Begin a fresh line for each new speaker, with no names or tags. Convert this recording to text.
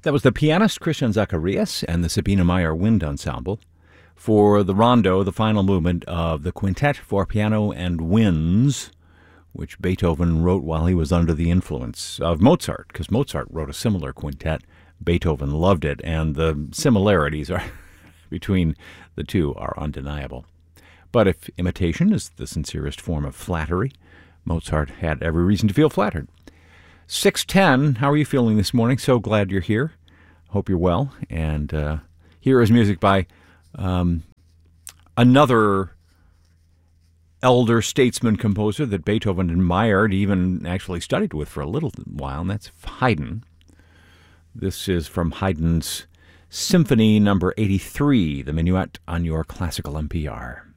That was the pianist Christian Zacharias and the Sabine Meyer Wind Ensemble for the rondo, the final movement of the Quintet for Piano and Winds, which Beethoven wrote while he was under the influence of Mozart, because Mozart wrote a similar quintet. Beethoven loved it, and the similarities between the two are undeniable. But if imitation is the sincerest form of flattery, Mozart had every reason to feel flattered. 6:10, how are you feeling this morning? So glad you're here. Hope you're well. And here is music by another elder statesman composer that Beethoven admired, even actually studied with for a little while, and that's Haydn. This is from Haydn's Symphony number 83, the Minuet, on your classical NPR.